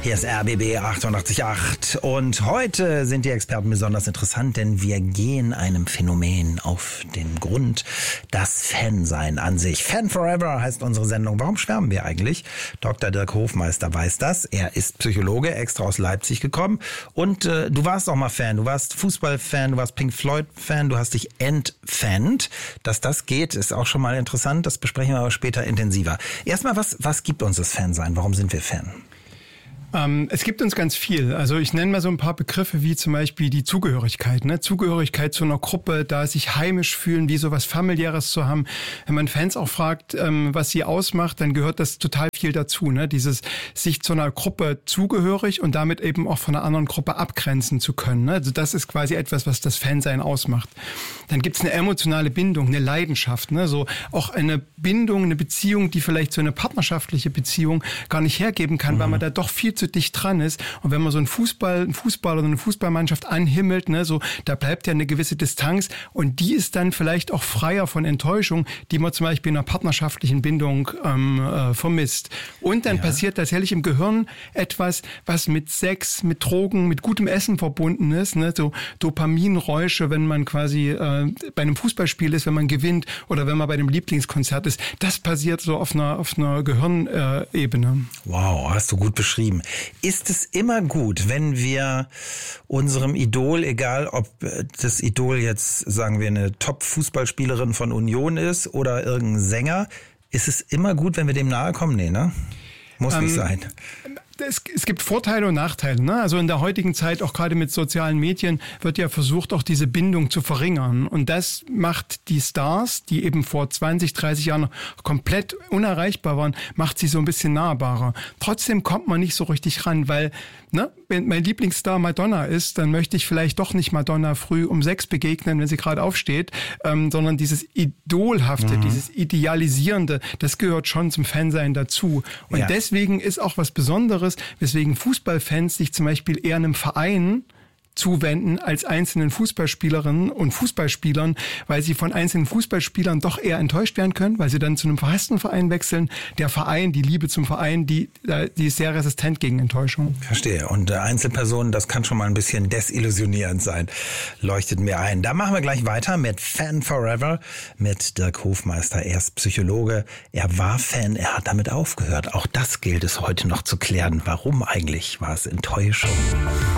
Hier ist RBB 88.8 und heute sind die Experten besonders interessant, denn wir gehen einem Phänomen auf den Grund, das Fansein an sich. Fan Forever heißt unsere Sendung. Warum schwärmen wir eigentlich? Dr. Dirk Hofmeister weiß das. Er ist Psychologe, extra aus Leipzig gekommen und du warst auch mal Fan. Du warst Fußballfan, du warst Pink Floyd-Fan, du hast dich entfannt. Dass das geht, ist auch schon mal interessant. Das besprechen wir aber später intensiver. Erstmal, was gibt uns das Fansein? Warum sind wir Fan? Es gibt uns ganz viel. Also ich nenne mal so ein paar Begriffe wie zum Beispiel die Zugehörigkeit. Zugehörigkeit zu einer Gruppe, da sich heimisch fühlen, wie so was Familiäres zu haben. Wenn man Fans auch fragt, was sie ausmacht, dann gehört das total viel dazu. Dieses sich zu einer Gruppe zugehörig und damit eben auch von einer anderen Gruppe abgrenzen zu können. Also das ist quasi etwas, was das Fansein ausmacht. Dann gibt es eine emotionale Bindung, eine Leidenschaft. So auch eine Bindung, eine Beziehung, die vielleicht so eine partnerschaftliche Beziehung gar nicht hergeben kann, weil man da doch viel zu dicht dran ist. Und wenn man so einen Fußballer oder eine Fußballmannschaft anhimmelt, da bleibt ja eine gewisse Distanz und die ist dann vielleicht auch freier von Enttäuschung, die man zum Beispiel in einer partnerschaftlichen Bindung vermisst. Und dann passiert tatsächlich im Gehirn etwas, was mit Sex, mit Drogen, mit gutem Essen verbunden ist. So Dopaminräusche, wenn man quasi bei einem Fußballspiel ist, wenn man gewinnt oder wenn man bei einem Lieblingskonzert ist. Das passiert so auf einer Gehirnebene. Wow, hast du gut beschrieben. Ist es immer gut, wenn wir unserem Idol, egal ob das Idol jetzt, sagen wir, eine Top-Fußballspielerin von Union ist oder irgendein Sänger, ist es immer gut, wenn wir dem nahe kommen? Nee, ne? Muss nicht sein. Es gibt Vorteile und Nachteile. Also in der heutigen Zeit, auch gerade mit sozialen Medien, wird ja versucht, auch diese Bindung zu verringern. Und das macht die Stars, die eben vor 20, 30 Jahren komplett unerreichbar waren, macht sie so ein bisschen nahbarer. Trotzdem kommt man nicht so richtig ran, weil wenn mein Lieblingsstar Madonna ist, dann möchte ich vielleicht doch nicht Madonna früh um 6 begegnen, wenn sie gerade aufsteht, sondern dieses Idolhafte, dieses Idealisierende, das gehört schon zum Fansein dazu. Und deswegen ist auch was Besonderes, weswegen Fußballfans sich zum Beispiel eher einem Verein zuwenden als einzelnen Fußballspielerinnen und Fußballspielern, weil sie von einzelnen Fußballspielern doch eher enttäuscht werden können, weil sie dann zu einem verhassten Verein wechseln. Der Verein, die Liebe zum Verein, die ist sehr resistent gegen Enttäuschung. Verstehe. Und Einzelpersonen, das kann schon mal ein bisschen desillusionierend sein. Leuchtet mir ein. Da machen wir gleich weiter mit Fan Forever, mit Dirk Hofmeister. Er ist Psychologe, er war Fan, er hat damit aufgehört. Auch das gilt es heute noch zu klären. Warum eigentlich? War es Enttäuschung?